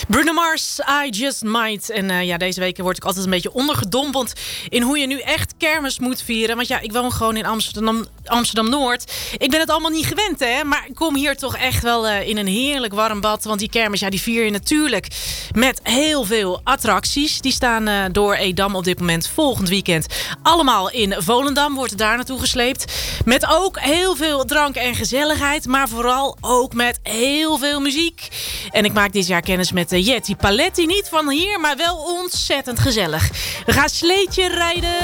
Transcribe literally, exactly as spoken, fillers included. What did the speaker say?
Bruno Mars, I Just Might. En uh, ja, deze weken word ik altijd een beetje ondergedompeld in hoe je nu echt kermis moet vieren. Want ja, ik woon gewoon in Amsterdam, Amsterdam-Noord. Ik ben het allemaal niet gewend, hè. Maar ik kom hier toch echt wel uh, in een heerlijk warm bad. Want die kermis, ja, die vier je natuurlijk met heel veel attracties. Die staan uh, door Edam op dit moment volgend weekend. Allemaal in Volendam wordt daar naartoe gesleept. Met ook heel veel drank en gezelligheid. Maar vooral ook met heel veel muziek. En ik maak dit jaar kennis met uh, Jetty Paletti. Niet van hier, maar wel ontzettend gezellig. We gaan sleetje rijden.